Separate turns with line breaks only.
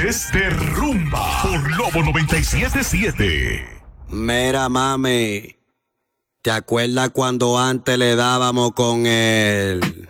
noches de rumba por Lobo 97.7.
Mira, mami, ¿te acuerdas cuando antes le dábamos con el